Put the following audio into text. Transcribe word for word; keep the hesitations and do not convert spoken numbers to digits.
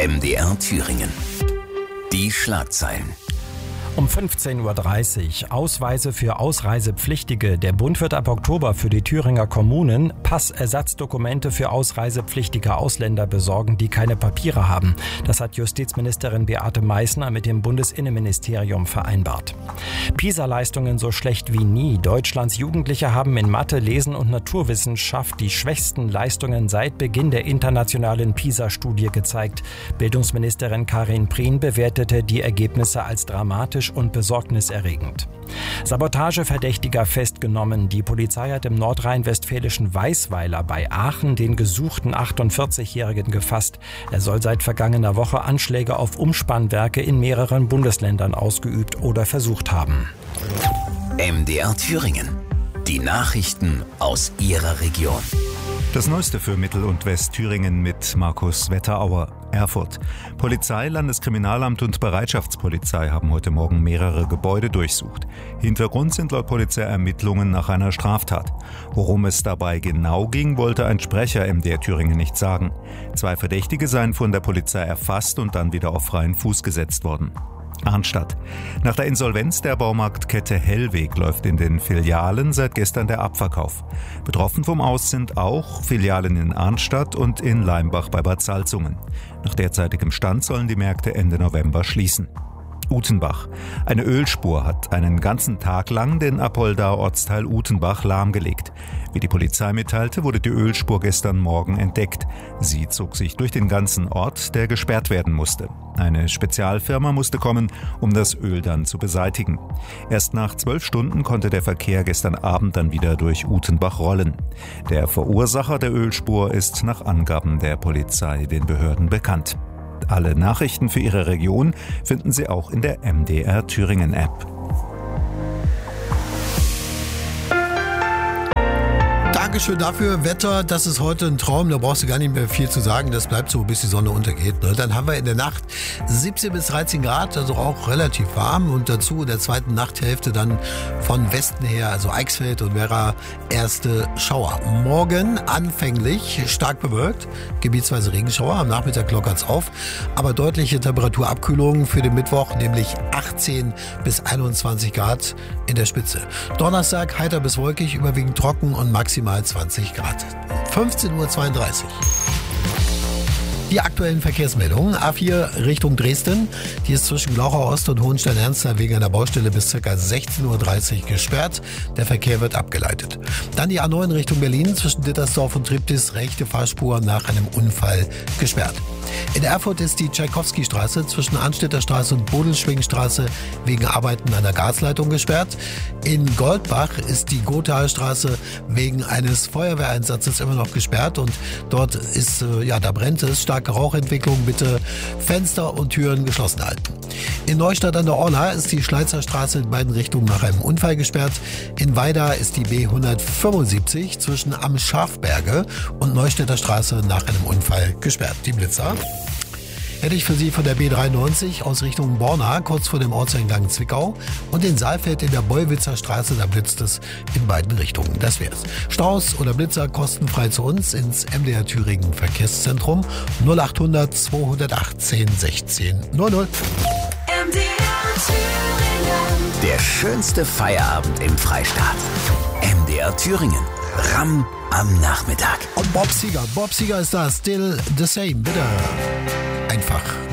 M D R Thüringen. Die Schlagzeilen. Um fünfzehn Uhr dreißig Ausweise für Ausreisepflichtige. Der Bund wird ab Oktober für die Thüringer Kommunen Passersatzdokumente für ausreisepflichtige Ausländer besorgen, die keine Papiere haben. Das hat Justizministerin Beate Meißner mit dem Bundesinnenministerium vereinbart. PISA-Leistungen so schlecht wie nie. Deutschlands Jugendliche haben in Mathe, Lesen und Naturwissenschaft die schwächsten Leistungen seit Beginn der internationalen PISA-Studie gezeigt. Bildungsministerin Karin Prien bewertete die Ergebnisse als dramatisch und besorgniserregend. Sabotageverdächtiger festgenommen. Die Polizei hat im nordrhein-westfälischen Weißweiler bei Aachen den gesuchten achtundvierzigjährigen gefasst. Er soll seit vergangener Woche Anschläge auf Umspannwerke in mehreren Bundesländern ausgeübt oder versucht haben. M D R Thüringen. Die Nachrichten aus Ihrer Region. Das Neueste für Mittel- und Westthüringen mit Markus Wetterauer. Erfurt. Polizei, Landeskriminalamt und Bereitschaftspolizei haben heute Morgen mehrere Gebäude durchsucht. Hintergrund sind laut Polizei Ermittlungen nach einer Straftat. Worum es dabei genau ging, wollte ein Sprecher M D R Thüringen nicht sagen. Zwei Verdächtige seien von der Polizei erfasst und dann wieder auf freien Fuß gesetzt worden. Arnstadt. Nach der Insolvenz der Baumarktkette Hellweg läuft in den Filialen seit gestern der Abverkauf. Betroffen vom Aus sind auch Filialen in Arnstadt und in Leimbach bei Bad Salzungen. Nach derzeitigem Stand sollen die Märkte Ende November schließen. Utenbach. Eine Ölspur hat einen ganzen Tag lang den Appoldauer Ortsteil Utenbach lahmgelegt. Wie die Polizei mitteilte, wurde die Ölspur gestern Morgen entdeckt. Sie zog sich durch den ganzen Ort, der gesperrt werden musste. Eine Spezialfirma musste kommen, um das Öl dann zu beseitigen. Erst nach zwölf Stunden konnte der Verkehr gestern Abend dann wieder durch Utenbach rollen. Der Verursacher der Ölspur ist nach Angaben der Polizei den Behörden bekannt. Alle Nachrichten für Ihre Region finden Sie auch in der M D R Thüringen App. Dankeschön dafür. Wetter, das ist heute ein Traum, da brauchst du gar nicht mehr viel zu sagen, das bleibt so, bis die Sonne untergeht. Ne? Dann haben wir in der Nacht siebzehn bis dreizehn Grad, also auch relativ warm, und dazu in der zweiten Nachthälfte dann von Westen her, also Eichsfeld und Werra, erste Schauer. Morgen anfänglich stark bewölkt, gebietsweise Regenschauer, am Nachmittag lockert's auf, aber deutliche Temperaturabkühlungen für den Mittwoch, nämlich achtzehn bis einundzwanzig Grad in der Spitze. Donnerstag heiter bis wolkig, überwiegend trocken und maximal zwanzig Grad. fünfzehn Uhr zweiunddreißig. Die aktuellen Verkehrsmeldungen. A vier Richtung Dresden. Die ist zwischen Glauchau Ost und Hohenstein-Ernstthal wegen einer Baustelle bis ca. sechzehn Uhr dreißig gesperrt. Der Verkehr wird abgeleitet. Dann die A neun Richtung Berlin zwischen Dittersdorf und Triptis, rechte Fahrspur nach einem Unfall gesperrt. In Erfurt ist die Tschaikowski-Straße zwischen Anstädter Straße und Bodelschwingstraße wegen Arbeiten an der Gasleitung gesperrt. In Goldbach ist die Gothaer Straße wegen eines Feuerwehreinsatzes immer noch gesperrt und dort ist, ja, da brennt es. Starke Rauchentwicklung, bitte Fenster und Türen geschlossen halten. In Neustadt an der Orla ist die Schleizer Straße in beiden Richtungen nach einem Unfall gesperrt. In Weida ist die B hundertfünfundsiebzig zwischen Am Schafberge und Neustädter Straße nach einem Unfall gesperrt. Die Blitzer hätte ich für Sie von der B dreiundneunzig aus Richtung Borna, kurz vor dem Ortseingang Zwickau, und in Saalfeld in der Bollwitzer Straße, da blitzt es in beiden Richtungen. Das wär's. Staus oder Blitzer kostenfrei zu uns ins M D R Thüringen Verkehrszentrum null achthundert zweihundertachtzehn sechzehn null null. M D R Thüringen. Der schönste Feierabend im Freistaat. M D R Thüringen. Ram am Nachmittag. Und Bob Seger. Bob Seger ist da. Still the same. Bitte. Einfach.